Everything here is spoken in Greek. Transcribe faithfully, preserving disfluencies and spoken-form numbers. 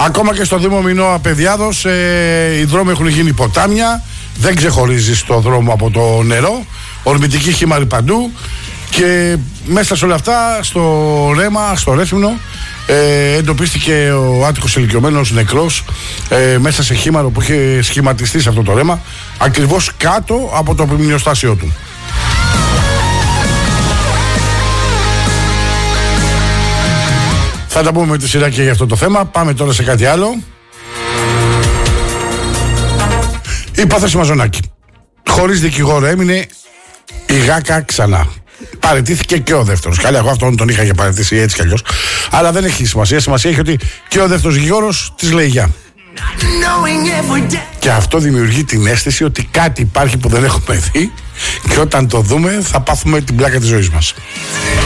Ακόμα και στο Δήμο Μινώα Παιδιάδος ε, οι δρόμοι έχουν γίνει ποτάμια. Δεν ξεχωρίζει στο δρόμο από το νερό. Ορμητική χήμαρη παντού. Και μέσα σε όλα αυτά, στο Ρέμα, στο Ρέθυμνο, ε, εντοπίστηκε ο άτυχος ηλικιωμένος νεκρός ε, μέσα σε χήμαρο που είχε σχηματιστεί σε αυτό το ρέμα, ακριβώς κάτω από το πλημμυροστάσιο του. Θα τα πούμε με τη σειρά και για αυτό το θέμα. Πάμε τώρα σε κάτι άλλο. Η υπόθεση Μαζονάκη. Χωρίς δικηγόρο έμεινε η Γάκα ξανά. Παραιτήθηκε και ο δεύτερος. Καλά, εγώ αυτόν τον είχα για παραιτήσει έτσι κι αλλιώς. Αλλά δεν έχει σημασία. Σημασία έχει ότι και ο δεύτερος δικηγόρος της λέει γεια. Και αυτό δημιουργεί την αίσθηση ότι κάτι υπάρχει που δεν έχουμε δει. Και όταν το δούμε θα πάθουμε την πλάκα της ζωής μας.